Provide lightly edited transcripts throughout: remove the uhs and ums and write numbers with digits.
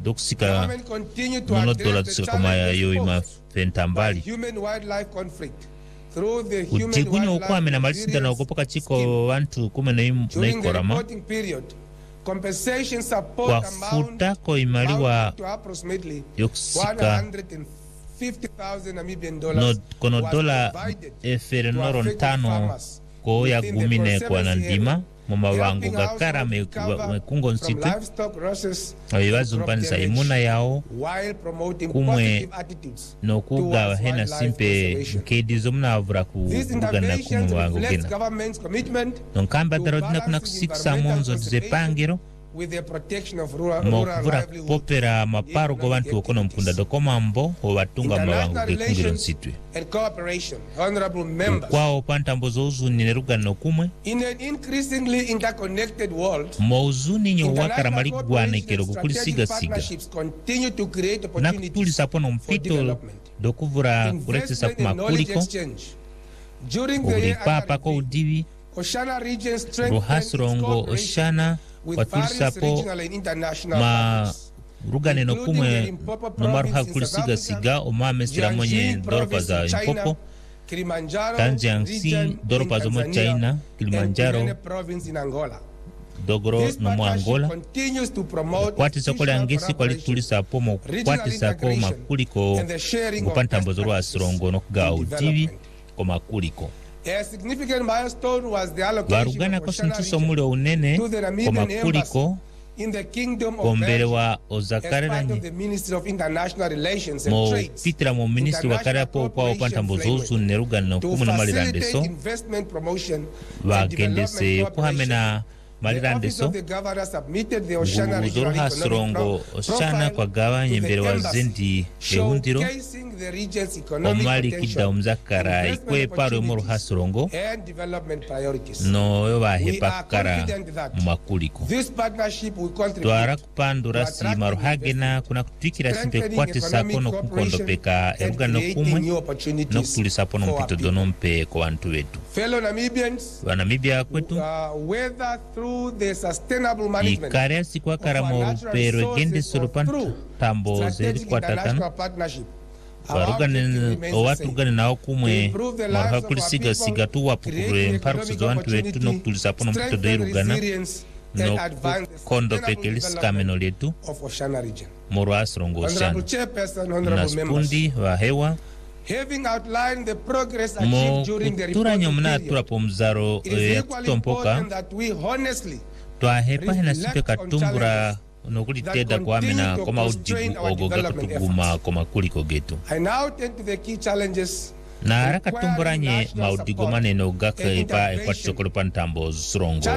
dokusika nono dola tusika kama yo ima fentambali utigunyo ukwame na malisida na ukopoka chiko wantu kume na ikorama kwa futa ko imaliwa yokusika no kono dola eferenoro ntano ko ya gumine kwa nandima muma wangu gakara mekungo nsitu wabibazu mpanisa imuna yao kumwe no kuga hena simpe mkedizo muna wavura kuga na kumwe wangu gina nonkamba darodina kuna kusikisa monzo dzepangiro mokuvura popera maparo go bantu okono mpunda dokoma mbo owatunga mawangu gekungiro nsitwe kwao pantambozo uzuni neruga nokumwe mauzuni nyo wakara maligwane kero kukulisiga siga na kutulisa pono mpito dokuvura kuretisa kumakuliko ulipapa ko udivi ruhasirongo oshana watulisapo ma rugane no kumwe no maruha kulisiga siga omame sira monye doropa za impopo Tanjiangsi doropa zo mo China Kilimanjaro Dogoro no mo Angola kwati sokole angesi kwa litulisapo mo kwati sako makuliko kupantambozo wa sirongo no kuga udivi kwa makuliko A significant milestone was the allocation warugana ko sintuso muli unene ko makuliko in the kingdom of wa ozakare na the Ministry of International Relations and mo Trade pitra mo ministry wa kare po kwa pantambozo nerugana no kumuna malirandeso investment promotion wa gendese ko hamena malirandeso uzoro hasirongo oshana kwa gawanye mbere wa zendi eundiro omali kida umzakara ikwe paro moro hasirongo no yoba hepakara makuliko tuara kupandura si maruhagena kuna kutikira simpe kwate sakono kukondo peka eruga no kumwe no kutulisa pono mpito donompe kwa wantu wetu wa Namibia kwetu ikarea sikwa karamo pero gende soropantu tambo zeri kwa tatana warugane owatugane nao kumwe maruha kulisiga sigatu wapukure mparukusi zo wantu wetu no kutulisa pono mpito doirugana no kondo pekelis kameno letu moro asirongo oshana na spundi wa hewa mo kutura nyomna tura pomzaro ya kutompoka twahepa hena sipe katumbura nokuli teda kwa amena koma ujibu ogoga kutuguma koma kuliko getu na haraka tumburanye maudigomane no gaka ipa ekwatishokolo pantambo surongo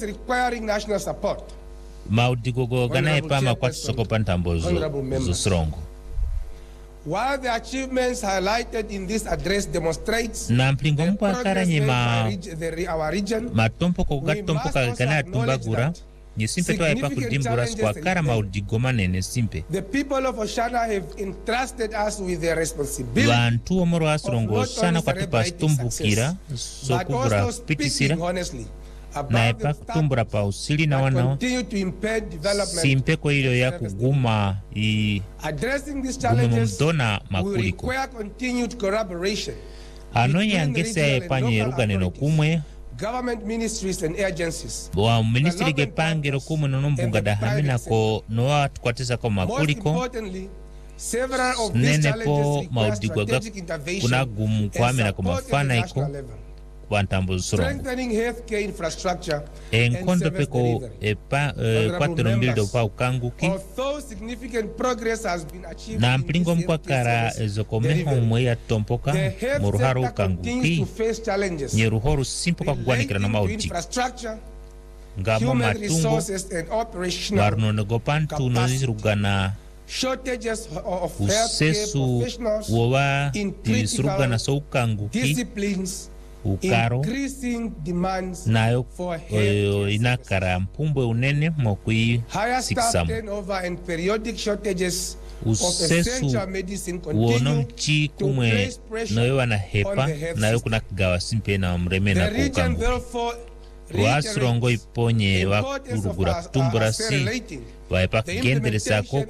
maudigogo gana ipa makwatishokolo pantambo surongo. While the achievements highlighted in this address demonstrates na mplingo mkwa karanye our region matompo kogatompo kagana tumbagura nyesimpe toa epa kudimbura kwa kara maudigomane nesimpe the people of Oshana have entrusted us with their responsibility wantu omoro asirongo sana kwa tupa stumbukira sokubura pitisira na epa kutumbura pa usili na wanao simpe kwa hilo ya kuguma gumumdona makuliko anoye angese panye rugane no kumwe government ministries and agencies wa ministry gepangero kumwe no mbunga dahamina ko no atkwatisa ko makuliko nene po maudigwaga kuna gumu kwamena ko mafana iko kwantambo surongo enkondo peko epa 4,000 pa ukanguki na mplingo mkwakara ezokomeho mwe ya tompoka muruharo ukanguki nyeruhoru simpo kwa kugwanikira na maudi ngamo matungo warunonegopantu nozirugana usesu wowa tisurugana so ukanguki ukaro nayo inakara mpumbwe unene mokui siksamu usesu uono mchi kumwe nayo wanahepa nayo kuna kigawa simpe na mreme na kukangu wasirongo iponye wakurugura kutumbura si waepa kugendere sako